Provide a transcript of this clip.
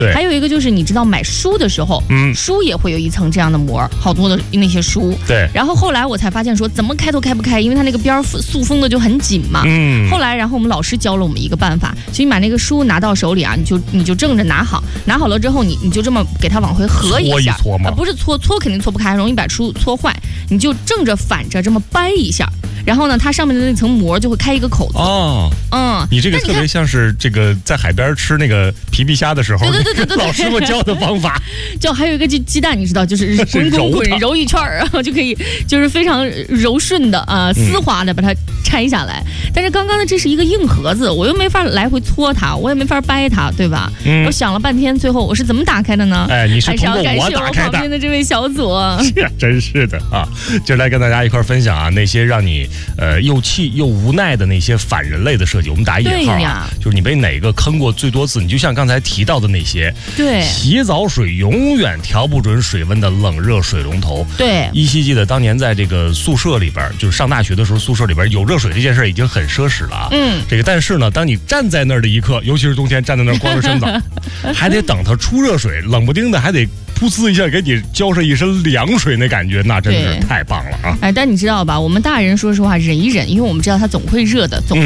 对， 还有一个就是你知道买书的时候，书也会有一层这样的膜，好多的那些书。 对。 然后后来我才发现说，怎么开都开不开，因为它那个边塑封的就很紧嘛。后来然后我们老师教了我们一个办法，就你把那个书拿到手里啊，你就正着拿好了之后，你就这么给它往回合一下， 搓吗？ 不是搓肯定搓不开，容易把书搓坏。你就正着反着这么掰一下。然后呢，它上面的那层膜就会开一个口子。 你这个特别像是这个在海边吃那个皮皮虾的时候，对，老师傅教的方法。 就还有一个鸡蛋，你知道，就是滚揉一圈，然后就可以就是非常柔顺的丝滑的把它拆下来。但是刚刚的这是一个硬盒子，我又没法来回搓它，我也没法掰它，对吧？我想了半天，最后我是怎么打开的呢？ 你是通过我打开的。 旁边的这位小左， 真是的啊！就来跟大家一块分享啊，那些让你又气又无奈的那些反人类的设计，我们打引号就是你被哪个坑过最多次？你就像刚才提到的那些， 对， 洗澡水永远调不准水温的冷热水龙头， 对， 依稀记得当年在这个宿舍里边，就是上大学的时候，宿舍里边有热水这件事已经很奢侈了啊。但是呢，当你站在那儿的一刻，尤其是冬天站在那儿光着身子，还得等它出热水，冷不丁的还得噗呲一下给你浇上一身凉水，那感觉那真是太棒了啊！ 但你知道吧，我们大人说实话忍一忍，因为我们知道它总会热的，总